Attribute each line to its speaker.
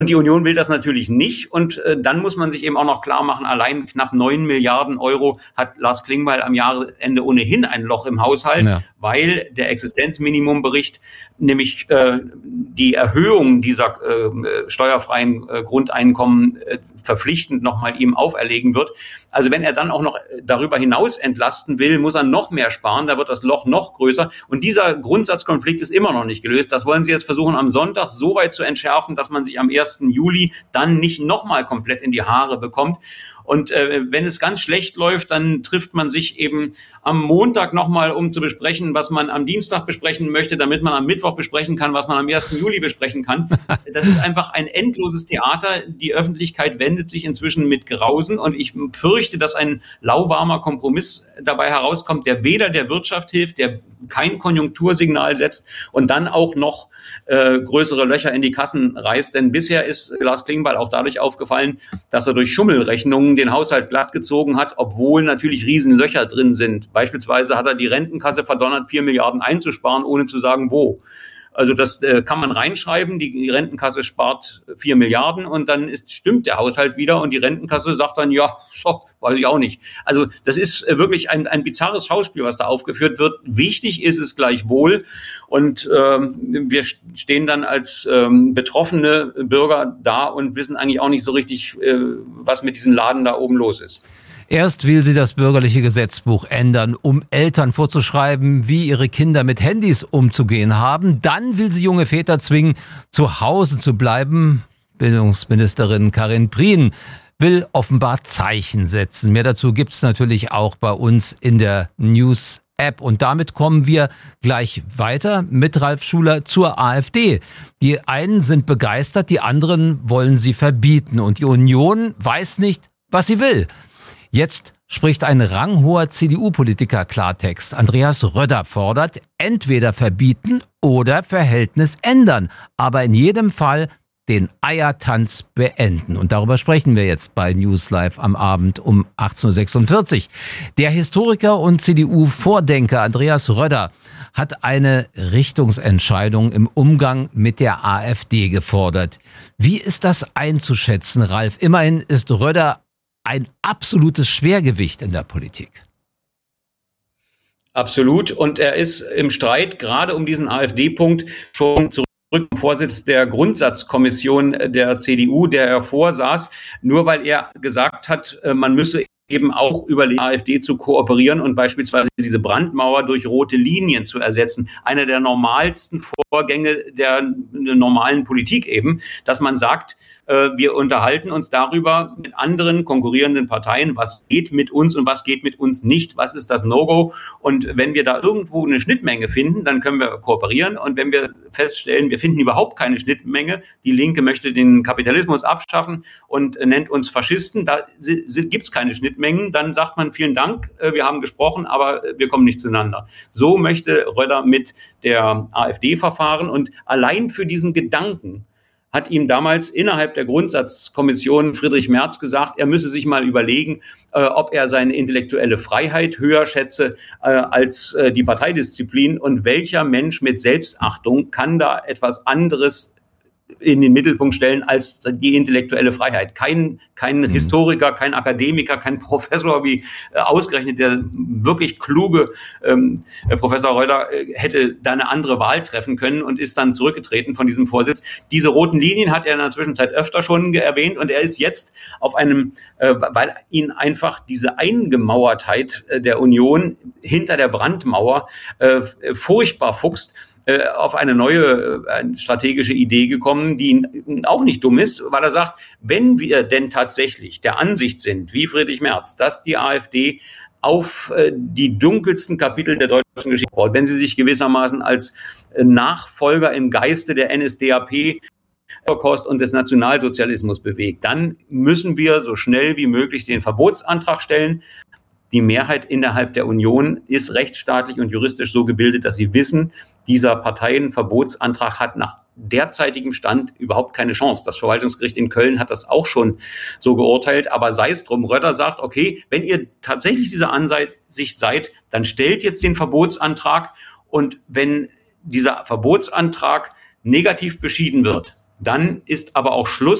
Speaker 1: die Union will das natürlich nicht und dann muss man sich eben auch noch klar machen, allein knapp 9 Milliarden Euro hat Lars Klingbeil am Jahresende ohnehin ein Loch im Haushalt, weil der Existenzminimumbericht nämlich die Erhöhung dieser steuerfreien Grundeinkommen verpflichtend nochmal ihm auferlegen wird. Also wenn er dann auch noch darüber hinaus entlasten will, muss er noch mehr sparen, da wird das Loch noch größer. Und dieser Grundsatzkonflikt ist immer noch nicht gelöst. Das wollen sie jetzt versuchen, am Sonntag so weit zu entschärfen, dass man sich am 1. Juli dann nicht nochmal komplett in die Haare bekommt. Und wenn es ganz schlecht läuft, dann trifft man sich eben am Montag nochmal, um zu besprechen, was man am Dienstag besprechen möchte, damit man am Mittwoch besprechen kann, was man am 1. Juli besprechen kann. Das ist einfach ein endloses Theater. Die Öffentlichkeit wendet sich inzwischen mit Grausen und ich fürchte, dass ein lauwarmer Kompromiss dabei herauskommt, der weder der Wirtschaft hilft, der kein Konjunktursignal setzt und dann auch noch größere Löcher in die Kassen reißt. Denn bisher ist Lars Klingbeil auch dadurch aufgefallen, dass er durch Schummelrechnungen den Haushalt glatt gezogen hat, obwohl natürlich Riesenlöcher drin sind. Beispielsweise hat er die Rentenkasse verdonnert, 4 Milliarden einzusparen, ohne zu sagen, wo. Also das kann man reinschreiben, die Rentenkasse spart 4 Milliarden und dann stimmt der Haushalt wieder und die Rentenkasse sagt dann, ja, so, weiß ich auch nicht. Also das ist wirklich ein bizarres Schauspiel, was da aufgeführt wird. Wichtig ist es gleichwohl und wir stehen dann als betroffene Bürger da und wissen eigentlich auch nicht so richtig, was mit diesem Laden da oben los ist.
Speaker 2: Erst will sie das bürgerliche Gesetzbuch ändern, um Eltern vorzuschreiben, wie ihre Kinder mit Handys umzugehen haben. Dann will sie junge Väter zwingen, zu Hause zu bleiben. Bildungsministerin Karin Prien will offenbar Zeichen setzen. Mehr dazu gibt's natürlich auch bei uns in der News-App. Und damit kommen wir gleich weiter mit Ralf Schuler zur AfD. Die einen sind begeistert, die anderen wollen sie verbieten. Und die Union weiß nicht, was sie will. Jetzt spricht ein ranghoher CDU-Politiker Klartext. Andreas Röder fordert, entweder verbieten oder Verhältnis ändern. Aber in jedem Fall den Eiertanz beenden. Und darüber sprechen wir jetzt bei News Live am Abend um 18.46 Uhr. Der Historiker und CDU-Vordenker Andreas Röder hat eine Richtungsentscheidung im Umgang mit der AfD gefordert. Wie ist das einzuschätzen, Ralf? Immerhin ist Röder ein absolutes Schwergewicht in der Politik.
Speaker 1: Absolut. Und er ist im Streit gerade um diesen AfD-Punkt schon zurück im Vorsitz der Grundsatzkommission der CDU, der er vorsaß, nur weil er gesagt hat, man müsse eben auch über die AfD zu kooperieren und beispielsweise diese Brandmauer durch rote Linien zu ersetzen. Einer der normalsten Vorgänge der normalen Politik eben, dass man sagt, wir unterhalten uns darüber mit anderen konkurrierenden Parteien, was geht mit uns und was geht mit uns nicht, was ist das No-Go. Und wenn wir da irgendwo eine Schnittmenge finden, dann können wir kooperieren. Und wenn wir feststellen, wir finden überhaupt keine Schnittmenge, die Linke möchte den Kapitalismus abschaffen und nennt uns Faschisten, da gibt es keine Schnittmengen, dann sagt man vielen Dank, wir haben gesprochen, aber wir kommen nicht zueinander. So möchte Röder mit der AfD verfahren und allein für diesen Gedanken hat ihm damals innerhalb der Grundsatzkommission Friedrich Merz gesagt, er müsse sich mal überlegen, ob er seine intellektuelle Freiheit höher schätze als die Parteidisziplin und welcher Mensch mit Selbstachtung kann da etwas anderes in den Mittelpunkt stellen als die intellektuelle Freiheit. Kein Historiker, kein Akademiker, kein Professor wie ausgerechnet der wirklich kluge Professor Röder hätte da eine andere Wahl treffen können und ist dann zurückgetreten von diesem Vorsitz. Diese roten Linien hat er in der Zwischenzeit öfter schon erwähnt und er ist jetzt auf einem, weil ihn einfach diese Eingemauertheit der Union hinter der Brandmauer furchtbar fuchst, auf eine neue strategische Idee gekommen, die auch nicht dumm ist, weil er sagt, wenn wir denn tatsächlich der Ansicht sind, wie Friedrich Merz, dass die AfD auf die dunkelsten Kapitel der deutschen Geschichte baut, wenn sie sich gewissermaßen als Nachfolger im Geiste der NSDAP und des Nationalsozialismus bewegt, dann müssen wir so schnell wie möglich den Verbotsantrag stellen. Die Mehrheit innerhalb der Union ist rechtsstaatlich und juristisch so gebildet, dass sie wissen, dieser Parteienverbotsantrag hat nach derzeitigem Stand überhaupt keine Chance. Das Verwaltungsgericht in Köln hat das auch schon so geurteilt, aber sei es drum. Röder sagt, okay, wenn ihr tatsächlich dieser Ansicht seid, dann stellt jetzt den Verbotsantrag und wenn dieser Verbotsantrag negativ beschieden wird, dann ist aber auch Schluss